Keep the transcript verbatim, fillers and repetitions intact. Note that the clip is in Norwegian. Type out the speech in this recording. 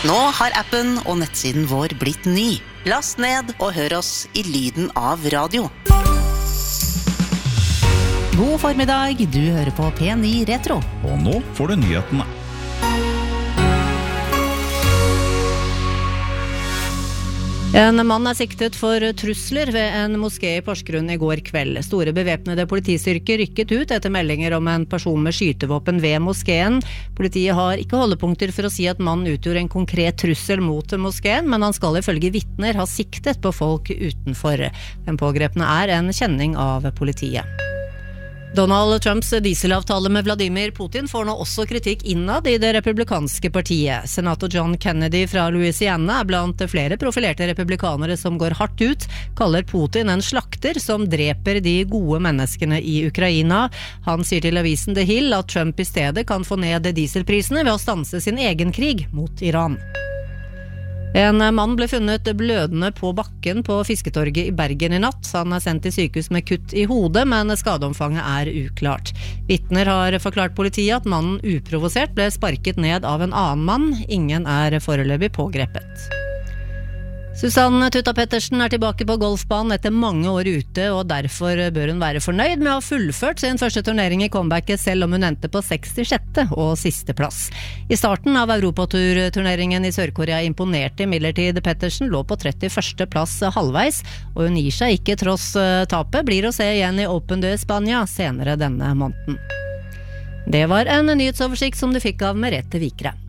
Nå har appen og nettsiden vår blitt ny. Last ned og hør oss i lyden av radio. God formiddag, du hører på P ni Retro. Og nå får du nyhetene. En mann er siktet for trusler ved en moské i Porsgrunn i går kveld. Store bevæpnede politistyrker rykket ut etter meldinger om en person med skytevåpen ved moskeen. Politiet har ikke holdepunkter for å si at mannen utgjorde en konkret trussel mot moskeen, men han skal ifølge vitner ha siktet på folk utenfor. Den pågrepne er en kjenning av politiet. Donald Trumps dieselavtale med Vladimir Putin får nå også kritikk innad i det republikanske partiet. Senator John Kennedy fra Louisiana er blant flere profilerte republikanere som går hardt ut, kaller Putin en slakter som dreper de gode menneskene i Ukraina. Han sier til avisen The Hill at Trump i stedet kan få ned dieselprisene ved å stanse sin egen krig mot Iran. En mann ble funnet blødende på bakken på Fisketorget i Bergen i natt. Han er sendt til sykehus med kutt i hodet, men skadeomfanget er uklart. Vitner har forklart politiet at mannen uprovosert ble sparket ned av en annen mann. Ingen er foreløpig pågrepet. Susanne Tutta Pettersen er tilbake på golfbanen etter mange år ute, og derfor bør hun være fornøyd med å ha fullført sin første turnering i comebacket, selv om hun endte på sekstisjette og siste plass. I starten av Europatur-turneringen i Sør-Korea imponerte imidlertid Pettersen, lå på trettiførste plass halvveis, og hun gir seg ikke tross tapet, blir å se igjen i Open de Spania senere denne måneden. Det var en nyhetsoversikt som du fikk av Merete Vikre.